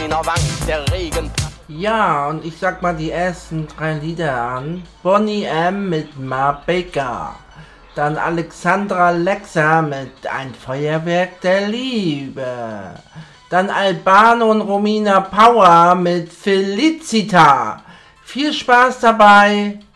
meiner Wand der Regen. Ja, und ich sag mal die ersten 3 Lieder an. Bonnie M. mit Ma Baker. Dann Alexandra Lexa mit Ein Feuerwerk der Liebe. Dann Albano und Romina Power mit Felicita. Viel Spaß dabei!